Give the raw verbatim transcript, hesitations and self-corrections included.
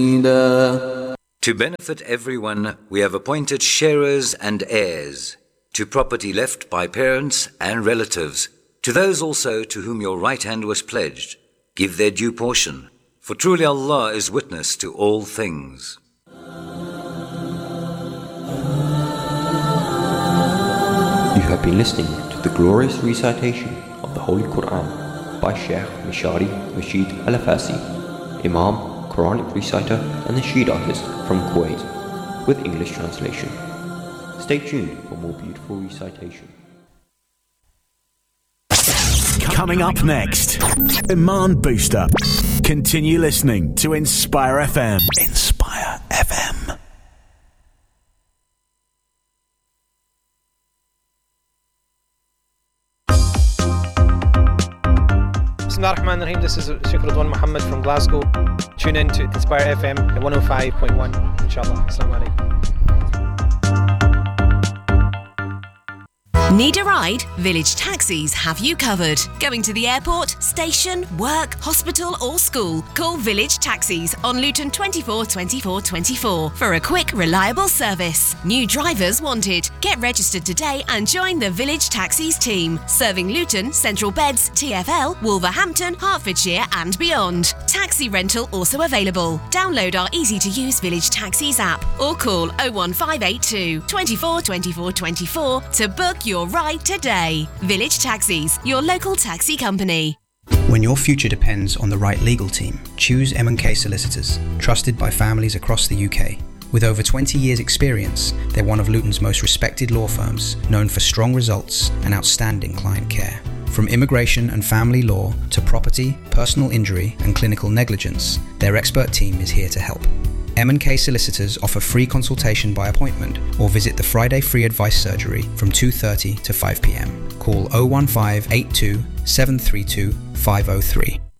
To benefit everyone, we have appointed sharers and heirs to property left by parents and relatives. To those also to whom your right hand was pledged, give their due portion, for truly Allah is witness to all things. You have been listening to the glorious recitation of the Holy Quran by Sheikh Mishari Rashid Al-Afasi, Imam, Quranic reciter and nasheed artist from Kuwait, with English translation. Stay tuned for more beautiful recitation. Coming up next, Iman Booster. Continue listening to Inspire F M. Inspire F M. Bismillah ar-Rahman ar-Rahim. This is Sheikh Ridwan Muhammad from Glasgow. Tune in to Inspire F M one oh five point one. Inshallah. Assalamu alaikum. Need a ride? Village Taxis have you covered. Going to the airport, station, work, hospital or school? Call Village Taxis on Luton twenty-four twenty-four twenty-four for a quick, reliable service. New drivers wanted. Get registered today and join the Village Taxis team, serving Luton, Central Beds, T F L, Wolverhampton, Hertfordshire and beyond. Taxi rental also available. Download our easy-to-use Village Taxis app or call oh one five eight two, twenty-four twenty-four twenty-four to book your ride today. Village Taxis, your local taxi company. When your future depends on the right legal team, choose M and K Solicitors, trusted by families across the U K. With over twenty years experience, they're one of Luton's most respected law firms, known for strong results and outstanding client care. From immigration and family law to property, personal injury and clinical negligence, their expert team is here to help. M and K Solicitors offer free consultation by appointment or visit the Friday Free Advice Surgery from two thirty to five p m. Call oh one five eight two, seven three two, five oh three.